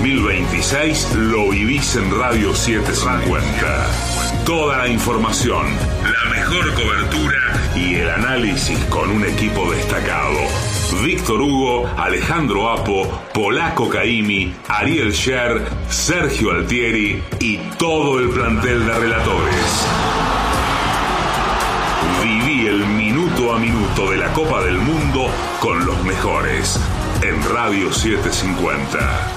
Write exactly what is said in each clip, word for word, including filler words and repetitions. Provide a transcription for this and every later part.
mil veintiséis lo vivís en Radio setecientos cincuenta. Toda la información, la mejor cobertura y el análisis con un equipo destacado. Víctor Hugo, Alejandro Apo, Polaco Caimi, Ariel Sher, Sergio Altieri y todo el plantel de relatores. Viví el minuto a minuto de la Copa del Mundo con los mejores en Radio setecientos cincuenta.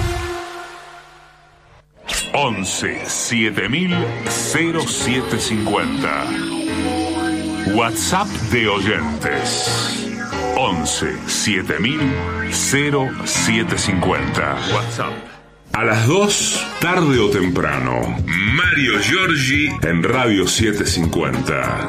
once siete mil cero siete cincuenta. WhatsApp de oyentes. once siete mil cero siete cincuenta. WhatsApp. A las dos, tarde o temprano, Mario Giorgi en Radio setecientos cincuenta.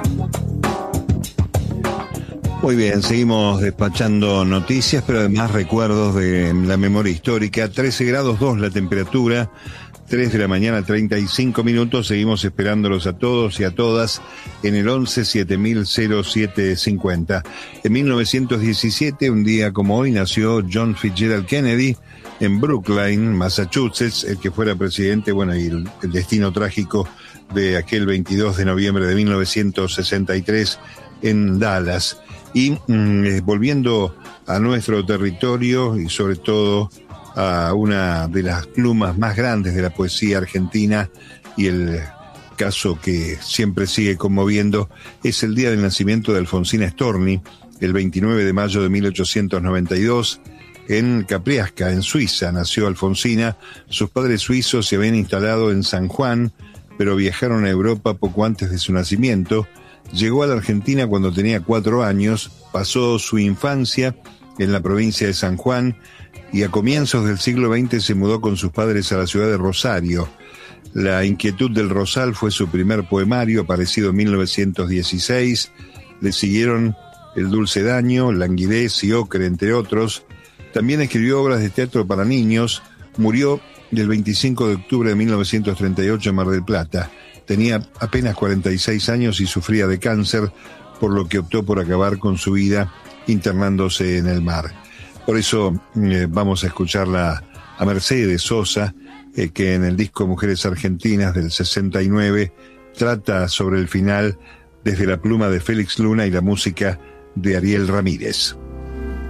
Muy bien, seguimos despachando noticias, pero además recuerdos de la memoria histórica. trece grados dos la temperatura, tres de la mañana, treinta y cinco minutos. Seguimos esperándolos a todos y a todas en el once siete mil cero siete cincuenta. En mil novecientos diecisiete, un día como hoy, nació John Fitzgerald Kennedy en Brookline, Massachusetts, el que fuera presidente, bueno, y el, el destino trágico de aquel veintidós de noviembre de mil novecientos sesenta y tres en Dallas. Y mm, volviendo a nuestro territorio y sobre todo a una de las plumas más grandes de la poesía argentina, y el caso que siempre sigue conmoviendo es el día del nacimiento de Alfonsina Storni, el veintinueve de mayo de mil ochocientos noventa y dos, en Capriasca, en Suiza. Nació Alfonsina. Sus padres suizos se habían instalado en San Juan, pero viajaron a Europa poco antes de su nacimiento. Llegó a la Argentina cuando tenía cuatro años, pasó su infancia en la provincia de San Juan y a comienzos del siglo veinte se mudó con sus padres a la ciudad de Rosario. La inquietud del Rosal fue su primer poemario, aparecido en mil novecientos dieciséis. Le siguieron El dulce daño, Languidez y Ocre, entre otros. También escribió obras de teatro para niños. Murió el veinticinco de octubre de mil novecientos treinta y ocho en Mar del Plata. Tenía apenas cuarenta y seis años y sufría de cáncer, por lo que optó por acabar con su vida internándose en el mar. Por eso eh, vamos a escucharla a Mercedes Sosa, eh, que en el disco Mujeres Argentinas del sesenta y nueve trata sobre el final desde la pluma de Félix Luna y la música de Ariel Ramírez.